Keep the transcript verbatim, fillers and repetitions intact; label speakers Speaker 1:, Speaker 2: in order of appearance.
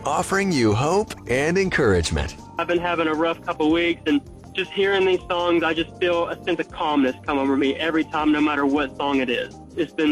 Speaker 1: offering you hope and encouragement.
Speaker 2: I've been having a rough couple weeks, and just hearing these songs, I just feel a sense of calmness come over me every time, no matter what song it is. It's been